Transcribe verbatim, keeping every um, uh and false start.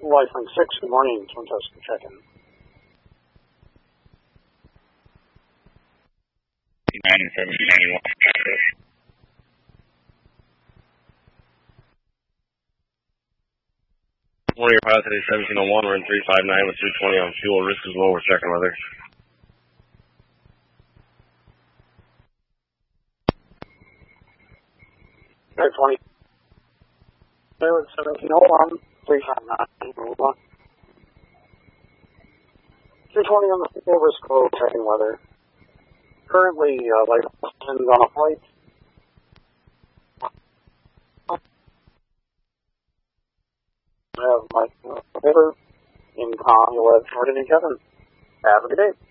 Lifeline six, good morning. Twin Tusk, check-in. nine and seventeen ninety-one. Morning, pilot today, seventeen oh one. We're in three five nine with three twenty on fuel. Risk is low. We're checking weather. three twenty. seventeen oh one, three five nine, one. three twenty on the fuel, risk low, checking weather. Currently, uh, light on a flight. I have my uh, paper in com, you'll have Jordan and Kevin. Have a good day.